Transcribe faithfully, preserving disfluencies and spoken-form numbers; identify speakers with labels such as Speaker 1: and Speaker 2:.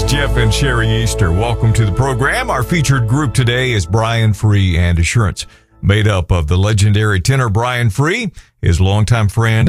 Speaker 1: Jeff and Sherry Easter. Welcome to the program. Our featured group today is Brian Free and Assurance, made up of the legendary tenor Brian Free, his longtime friend